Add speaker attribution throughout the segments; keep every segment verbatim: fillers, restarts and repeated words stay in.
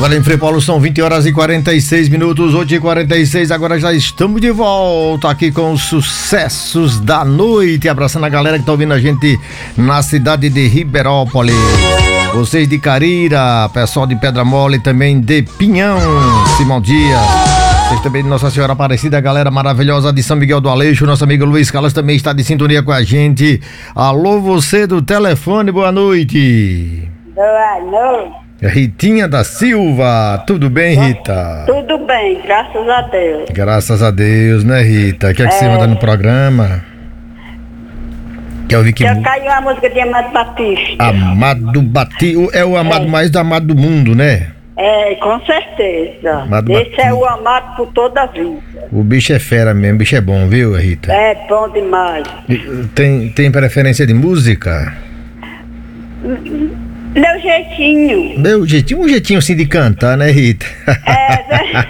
Speaker 1: Agora em Frei Paulo são vinte horas e quarenta e seis minutos, oito e quarenta e seis. Agora já estamos de volta aqui com os sucessos da noite, abraçando a galera que tá ouvindo a gente na cidade de Riberópolis. Vocês de Carira, pessoal de Pedra Mole, também de Pinhão, Simão Dias. Vocês também de Nossa Senhora Aparecida, a galera maravilhosa de São Miguel do Aleixo. Nosso amigo Luiz Carlos também está de sintonia com a gente. Alô, você do telefone, boa noite.
Speaker 2: Boa noite.
Speaker 1: Ritinha da Silva, tudo bem, Rita?
Speaker 2: Tudo bem, graças a Deus.
Speaker 1: Graças a Deus, né, Rita? O que é que
Speaker 2: É.
Speaker 1: você manda no programa? Quer ouvir que...
Speaker 2: Já caiu a música de Amado Batista.
Speaker 1: Amado Batista, é o amado
Speaker 2: É.
Speaker 1: mais do amado do mundo, né?
Speaker 2: É, com certeza.
Speaker 1: Amado
Speaker 2: Esse
Speaker 1: Batista.
Speaker 2: é o amado por toda a vida.
Speaker 1: O bicho é fera mesmo, o bicho é bom, viu, Rita?
Speaker 2: É bom demais.
Speaker 1: Tem, tem preferência de música?
Speaker 2: Meu jeitinho.
Speaker 1: Meu jeitinho, um jeitinho assim de cantar, né, Rita?
Speaker 2: É, né?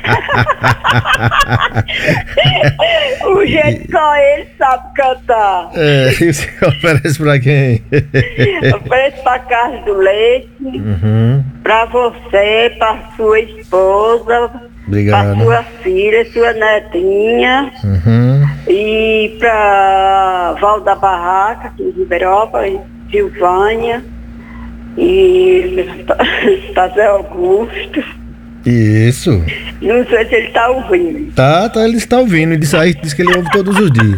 Speaker 2: O jeito só ele sabe cantar.
Speaker 1: É, e você oferece pra quem?
Speaker 2: Ofereço pra Carlos do Leite,
Speaker 1: Uhum,
Speaker 2: pra você, pra sua esposa,
Speaker 1: obrigado.
Speaker 2: pra sua filha, sua netinha.
Speaker 1: Uhum.
Speaker 2: E pra Val da Barraca, aqui em Riberópolis, Silvânia, e pra Zé Augusto.
Speaker 1: Isso.
Speaker 2: Não sei se ele tá ouvindo.
Speaker 1: Tá, tá, ele está ouvindo. Ele disse aí, diz que ele ouve todos os dias.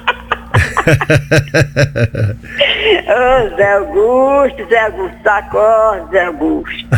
Speaker 2: Ô, Zé Augusto, Zé Augusto, sacó, Zé Augusto.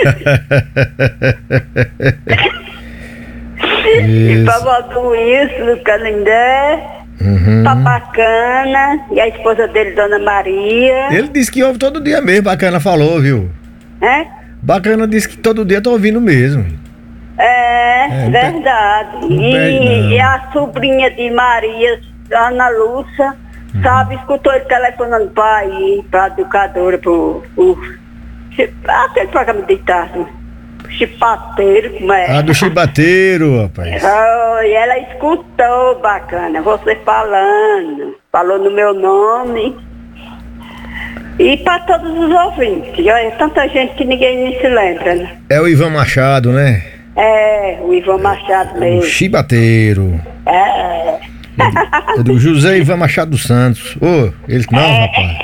Speaker 2: E pra Valdo isso, no Canindé,
Speaker 1: Uhum.
Speaker 2: pra Bacana, e a esposa dele, Dona Maria.
Speaker 1: Ele disse que ouve todo dia mesmo, Bacana falou, viu?
Speaker 2: É?
Speaker 1: Bacana disse que todo dia tá ouvindo mesmo.
Speaker 2: É,
Speaker 1: É, não per-
Speaker 2: verdade.
Speaker 1: não perde, não.
Speaker 2: E, e a sobrinha de Maria, Ana Lúcia,
Speaker 1: Uhum.
Speaker 2: sabe, escutou ele telefonando pra ir, pra educadora, pro, pro aquele programa de tarde, chipateiro, como é?
Speaker 1: Ah, do chibateiro, rapaz.
Speaker 2: Oh, e ela escutou, bacana, você falando, falou no meu nome. E para todos os ouvintes, olha, tanta gente que ninguém nem se lembra, né?
Speaker 1: É o Ivan Machado, né?
Speaker 2: É, o Ivan Machado
Speaker 1: O
Speaker 2: mesmo.
Speaker 1: chibateiro.
Speaker 2: É.
Speaker 1: É do José Ivan Machado dos Santos. Ô, ele não, rapaz.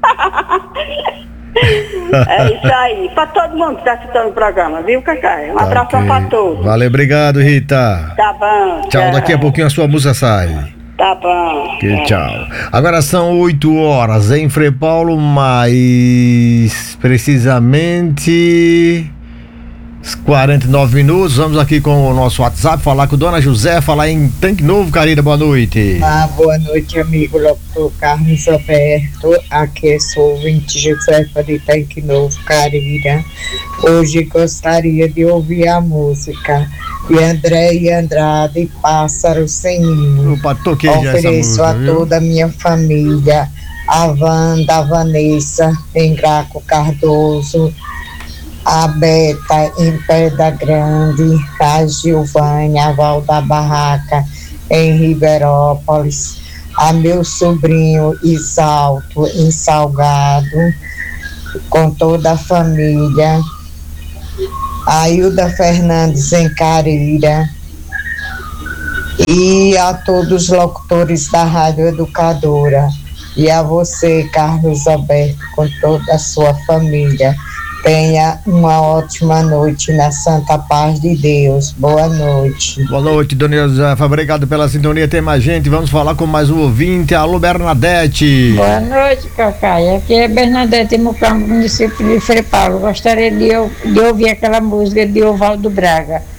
Speaker 2: É isso aí. Pra todo mundo que tá assistindo o programa, viu, Cacá? Um
Speaker 1: Tá,
Speaker 2: abração
Speaker 1: ok.
Speaker 2: pra todos.
Speaker 1: Valeu, obrigado, Rita.
Speaker 2: Tá bom.
Speaker 1: Tchau, daqui a pouquinho a sua música sai.
Speaker 2: Tá bom.
Speaker 1: Que tchau. Agora são oito horas em Frei Paulo, mais precisamente quarenta e nove minutos. Vamos aqui com o nosso WhatsApp, falar com Dona José, falar em Tanque Novo, Carina, boa noite.
Speaker 3: Ah, boa noite, amigo locutor Carlos Alberto. Aqui é sou ouvinte Josefa de Tanque Novo, Carina. Hoje gostaria de ouvir a música de André e Andrade, Pássaro Sem Ninho.
Speaker 1: Opa, toquei já essa
Speaker 3: Ofereço
Speaker 1: música,
Speaker 3: a
Speaker 1: viu?
Speaker 3: toda a minha família, a Wanda, a Vanessa, em Graco Cardoso, a Beta em Pedra Grande, a Gilvânia, a Val da Barraca em Riberópolis, a meu sobrinho Isalto em Salgado, com toda a família, a Hilda Fernandes em Carira, e a todos os locutores da Rádio Educadora, e a você, Carlos Alberto, com toda a sua família. Tenha uma ótima noite na santa paz de Deus. Boa noite.
Speaker 1: Boa noite, Dona Josefa, obrigado pela sintonia. Tem mais gente, vamos falar com mais um ouvinte. Alô, Bernadette.
Speaker 4: Boa noite, Cacai. Aqui é Bernadette Mucambo, município de Frei Paulo. Gostaria de, de ouvir aquela música de Ovaldo Braga.